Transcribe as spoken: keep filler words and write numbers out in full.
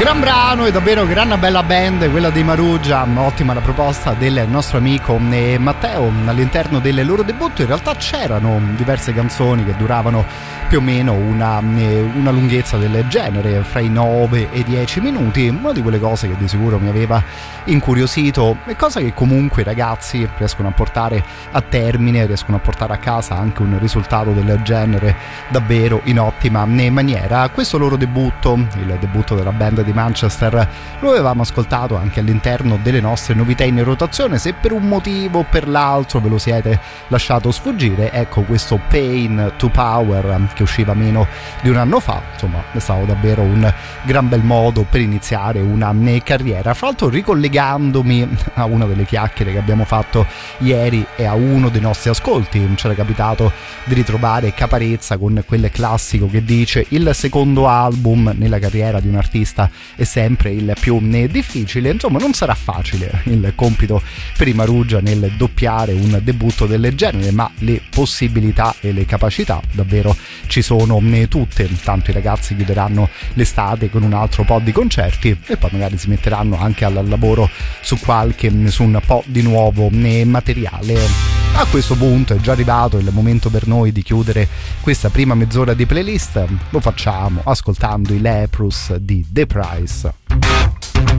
Gran brano e davvero gran bella band quella dei Marugia, ottima la proposta del nostro amico Matteo all'interno del loro debutto. In realtà c'erano diverse canzoni che duravano più o meno una, una lunghezza del genere, fra i nove e i dieci minuti, una di quelle cose che di sicuro mi aveva incuriosito e cosa che comunque i ragazzi riescono a portare a termine, riescono a portare a casa anche un risultato del genere davvero in ottima maniera. Questo loro debutto, il debutto della band di Manchester, lo avevamo ascoltato anche all'interno delle nostre novità in rotazione. Se per un motivo o per l'altro ve lo siete lasciato sfuggire, ecco questo Pain to Power che usciva meno di un anno fa, insomma è stato davvero un gran bel modo per iniziare una carriera. Fra l'altro, ricollegandomi a una delle chiacchiere che abbiamo fatto ieri e a uno dei nostri ascolti, c'era capitato di ritrovare Caparezza con quel classico che dice: il secondo album nella carriera di un artista è sempre il più difficile. Insomma, non sarà facile il compito per i Marugia nel doppiare un debutto del genere, ma le possibilità e le capacità davvero ci sono tutte. Tanto i ragazzi chiuderanno l'estate con un altro po' di concerti e poi magari si metteranno anche al lavoro su qualche su un po' di nuovo materiale. A questo punto è già arrivato il momento per noi di chiudere questa prima mezz'ora di playlist. Lo facciamo ascoltando i Leprous di The Price.